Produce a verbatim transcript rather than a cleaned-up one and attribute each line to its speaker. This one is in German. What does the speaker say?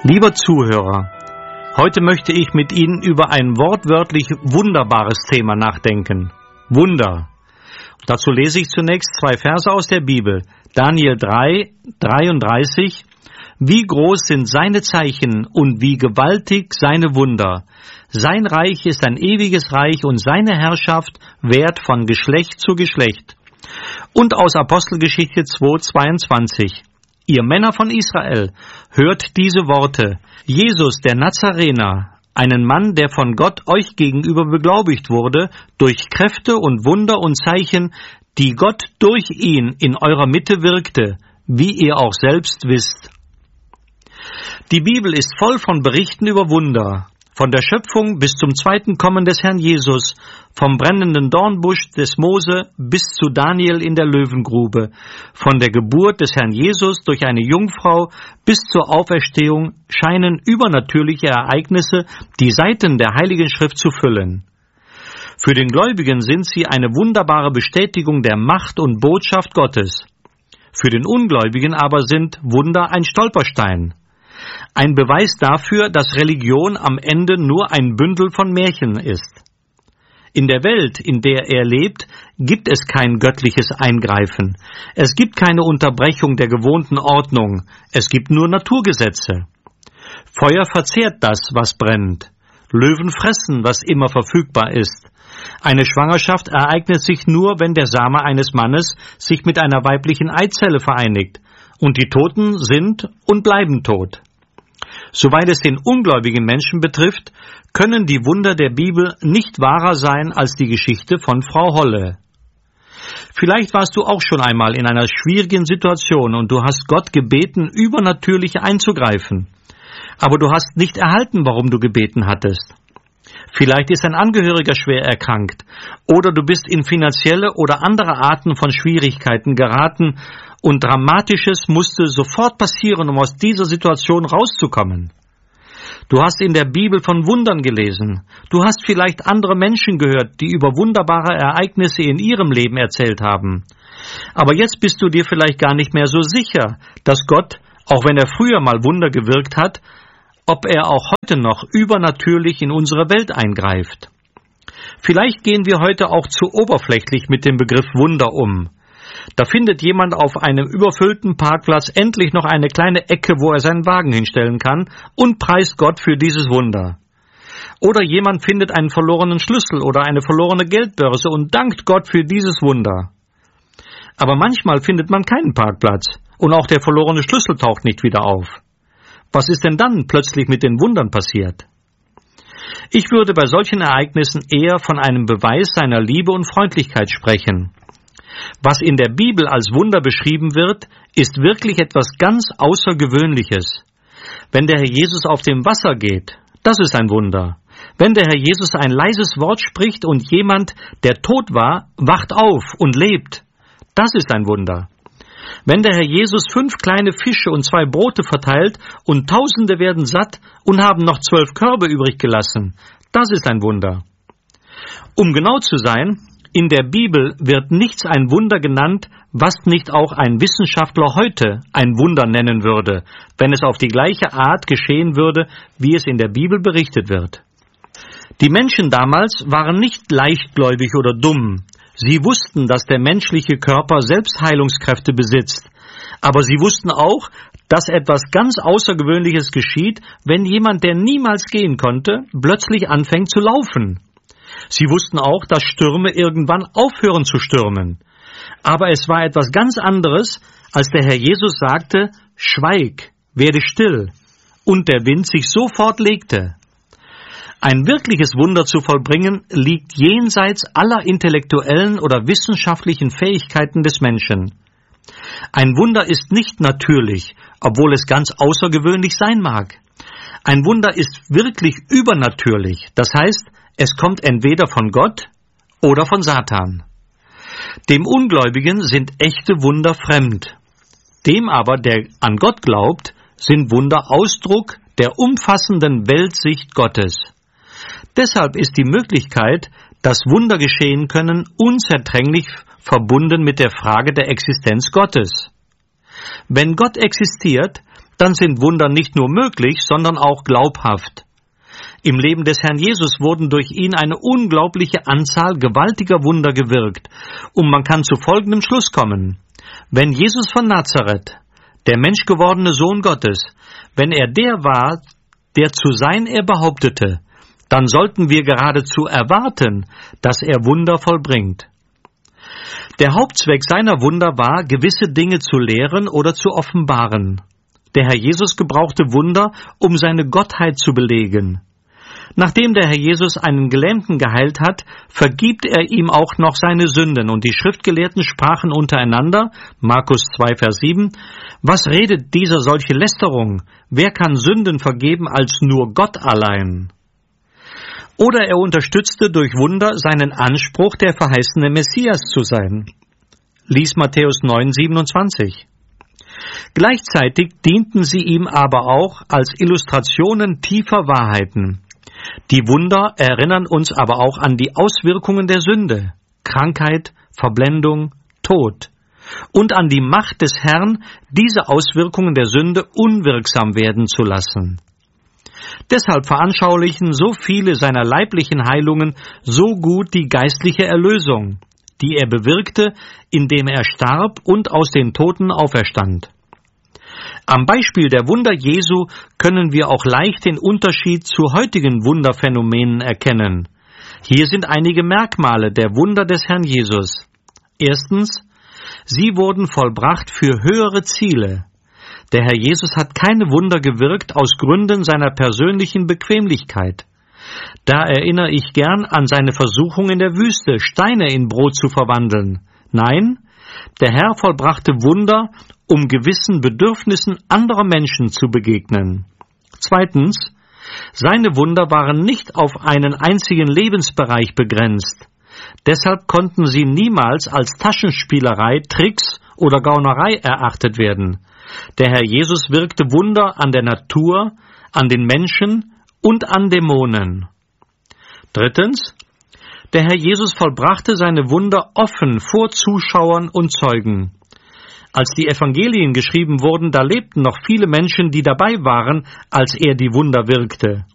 Speaker 1: Lieber Zuhörer, heute möchte ich mit Ihnen über ein wortwörtlich wunderbares Thema nachdenken. Wunder. Dazu lese ich zunächst zwei Verse aus der Bibel. Daniel drei, dreiunddreißig. Wie groß sind seine Zeichen und wie gewaltig seine Wunder. Sein Reich ist ein ewiges Reich und seine Herrschaft währt von Geschlecht zu Geschlecht. Und aus Apostelgeschichte zwei, zweiundzwanzig. Ihr Männer von Israel, hört diese Worte. Jesus, der Nazarener, einen Mann, der von Gott euch gegenüber beglaubigt wurde, durch Kräfte und Wunder und Zeichen, die Gott durch ihn in eurer Mitte wirkte, wie ihr auch selbst wisst. Die Bibel ist voll von Berichten über Wunder, von der Schöpfung bis zum zweiten Kommen des Herrn Jesus, vom brennenden Dornbusch des Mose bis zu Daniel in der Löwengrube, von der Geburt des Herrn Jesus durch eine Jungfrau bis zur Auferstehung scheinen übernatürliche Ereignisse die Seiten der Heiligen Schrift zu füllen. Für den Gläubigen sind sie eine wunderbare Bestätigung der Macht und Botschaft Gottes. Für den Ungläubigen aber sind Wunder ein Stolperstein. Ein Beweis dafür, dass Religion am Ende nur ein Bündel von Märchen ist. In der Welt, in der er lebt, gibt es kein göttliches Eingreifen. Es gibt keine Unterbrechung der gewohnten Ordnung. Es gibt nur Naturgesetze. Feuer verzehrt das, was brennt. Löwen fressen, was immer verfügbar ist. Eine Schwangerschaft ereignet sich nur, wenn der Same eines Mannes sich mit einer weiblichen Eizelle vereinigt. Und die Toten sind und bleiben tot. Soweit es den ungläubigen Menschen betrifft, können die Wunder der Bibel nicht wahrer sein als die Geschichte von Frau Holle. Vielleicht warst du auch schon einmal in einer schwierigen Situation und du hast Gott gebeten, übernatürlich einzugreifen. Aber du hast nicht erhalten, warum du gebeten hattest. Vielleicht ist ein Angehöriger schwer erkrankt oder du bist in finanzielle oder andere Arten von Schwierigkeiten geraten und Dramatisches musste sofort passieren, um aus dieser Situation rauszukommen. Du hast in der Bibel von Wundern gelesen. Du hast vielleicht andere Menschen gehört, die über wunderbare Ereignisse in ihrem Leben erzählt haben. Aber jetzt bist du dir vielleicht gar nicht mehr so sicher, dass Gott, auch wenn er früher mal Wunder gewirkt hat, ob er auch heute noch übernatürlich in unsere Welt eingreift. Vielleicht gehen wir heute auch zu oberflächlich mit dem Begriff Wunder um. Da findet jemand auf einem überfüllten Parkplatz endlich noch eine kleine Ecke, wo er seinen Wagen hinstellen kann und preist Gott für dieses Wunder. Oder jemand findet einen verlorenen Schlüssel oder eine verlorene Geldbörse und dankt Gott für dieses Wunder. Aber manchmal findet man keinen Parkplatz und auch der verlorene Schlüssel taucht nicht wieder auf. Was ist denn dann plötzlich mit den Wundern passiert? Ich würde bei solchen Ereignissen eher von einem Beweis seiner Liebe und Freundlichkeit sprechen. Was in der Bibel als Wunder beschrieben wird, ist wirklich etwas ganz Außergewöhnliches. Wenn der Herr Jesus auf dem Wasser geht, das ist ein Wunder. Wenn der Herr Jesus ein leises Wort spricht und jemand, der tot war, wacht auf und lebt, das ist ein Wunder. Wenn der Herr Jesus fünf kleine Fische und zwei Brote verteilt und Tausende werden satt und haben noch zwölf Körbe übrig gelassen, das ist ein Wunder. Um genau zu sein, in der Bibel wird nichts ein Wunder genannt, was nicht auch ein Wissenschaftler heute ein Wunder nennen würde, wenn es auf die gleiche Art geschehen würde, wie es in der Bibel berichtet wird. Die Menschen damals waren nicht leichtgläubig oder dumm. Sie wussten, dass der menschliche Körper selbst Heilungskräfte besitzt. Aber sie wussten auch, dass etwas ganz Außergewöhnliches geschieht, wenn jemand, der niemals gehen konnte, plötzlich anfängt zu laufen. Sie wussten auch, dass Stürme irgendwann aufhören zu stürmen. Aber es war etwas ganz anderes, als der Herr Jesus sagte, schweig, werde still, und der Wind sich sofort legte. Ein wirkliches Wunder zu vollbringen, liegt jenseits aller intellektuellen oder wissenschaftlichen Fähigkeiten des Menschen. Ein Wunder ist nicht natürlich, obwohl es ganz außergewöhnlich sein mag. Ein Wunder ist wirklich übernatürlich, das heißt, es kommt entweder von Gott oder von Satan. Dem Ungläubigen sind echte Wunder fremd. Dem aber, der an Gott glaubt, sind Wunder Ausdruck der umfassenden Weltsicht Gottes. Deshalb ist die Möglichkeit, dass Wunder geschehen können, unzertrennlich verbunden mit der Frage der Existenz Gottes. Wenn Gott existiert, dann sind Wunder nicht nur möglich, sondern auch glaubhaft. Im Leben des Herrn Jesus wurden durch ihn eine unglaubliche Anzahl gewaltiger Wunder gewirkt, und man kann zu folgendem Schluss kommen. Wenn Jesus von Nazareth, der menschgewordene Sohn Gottes, wenn er der war, der zu sein er behauptete, dann sollten wir geradezu erwarten, dass er Wunder vollbringt. Der Hauptzweck seiner Wunder war, gewisse Dinge zu lehren oder zu offenbaren. Der Herr Jesus gebrauchte Wunder, um seine Gottheit zu belegen. Nachdem der Herr Jesus einen Gelähmten geheilt hat, vergibt er ihm auch noch seine Sünden, und die Schriftgelehrten sprachen untereinander, Markus zwei, Vers sieben, was redet dieser solche Lästerung? Wer kann Sünden vergeben als nur Gott allein? Oder er unterstützte durch Wunder seinen Anspruch, der verheißene Messias zu sein. Lies Matthäus neun, siebenundzwanzig. Gleichzeitig dienten sie ihm aber auch als Illustrationen tiefer Wahrheiten. Die Wunder erinnern uns aber auch an die Auswirkungen der Sünde, Krankheit, Verblendung, Tod und an die Macht des Herrn, diese Auswirkungen der Sünde unwirksam werden zu lassen. Deshalb veranschaulichen so viele seiner leiblichen Heilungen so gut die geistliche Erlösung, die er bewirkte, indem er starb und aus den Toten auferstand. Am Beispiel der Wunder Jesu können wir auch leicht den Unterschied zu heutigen Wunderphänomenen erkennen. Hier sind einige Merkmale der Wunder des Herrn Jesus. Erstens, sie wurden vollbracht für höhere Ziele. Der Herr Jesus hat keine Wunder gewirkt aus Gründen seiner persönlichen Bequemlichkeit. Da erinnere ich gern an seine Versuchung in der Wüste, Steine in Brot zu verwandeln. Nein, der Herr vollbrachte Wunder, um gewissen Bedürfnissen anderer Menschen zu begegnen. Zweitens, seine Wunder waren nicht auf einen einzigen Lebensbereich begrenzt. Deshalb konnten sie niemals als Taschenspielerei, Tricks oder Gaunerei erachtet werden. Der Herr Jesus wirkte Wunder an der Natur, an den Menschen und an Dämonen. Drittens, der Herr Jesus vollbrachte seine Wunder offen vor Zuschauern und Zeugen. Als die Evangelien geschrieben wurden, da lebten noch viele Menschen, die dabei waren, als er die Wunder wirkte.